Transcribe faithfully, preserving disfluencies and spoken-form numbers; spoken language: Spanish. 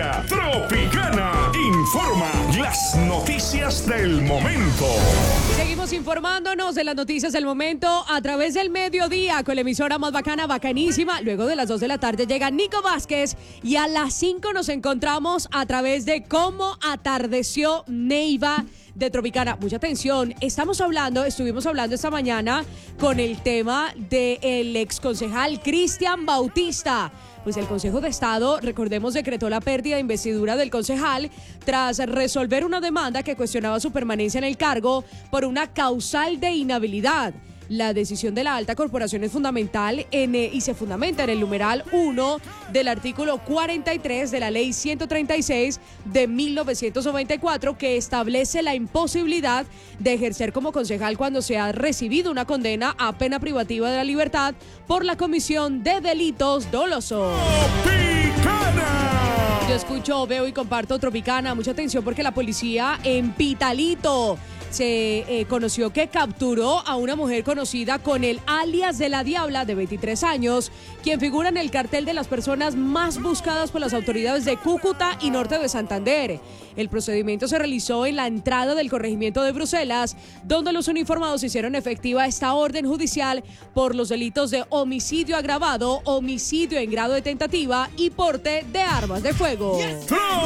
audiencia. Tropicana informa las noticias del momento. Seguimos informándonos de las noticias del momento a través del mediodía con la emisora más bacana, bacanísima. Luego de las dos de la tarde llega Nico Vázquez y a las cinco nos encontramos a través de Cómo atardeció Neiva de Tropicana. Mucha atención, estamos hablando, estuvimos hablando esta mañana con el tema del exconcejal Cristian Bautista. Pues el Consejo de Estado, recordemos, decretó la pérdida de investidura del concejal tras resolver una demanda que cuestionaba su permanencia en el cargo por una causal de inhabilidad. La decisión de la alta corporación es fundamental en, eh, y se fundamenta en el numeral uno del artículo cuarenta y tres de la ley ciento treinta y seis de mil novecientos noventa y cuatro, que establece la imposibilidad de ejercer como concejal cuando se ha recibido una condena a pena privativa de la libertad por la comisión de delitos dolosos. Tropicana. Yo escucho, veo y comparto Tropicana. Mucha atención porque la policía en Pitalito se eh, conoció que capturó a una mujer conocida con el alias de la Diabla, de veintitrés años, quien figura en el cartel de las personas más buscadas por las autoridades de Cúcuta y norte de Santander. El procedimiento se realizó en la entrada del corregimiento de Bruselas, donde los uniformados hicieron efectiva esta orden judicial por los delitos de homicidio agravado, homicidio en grado de tentativa y porte de armas de fuego.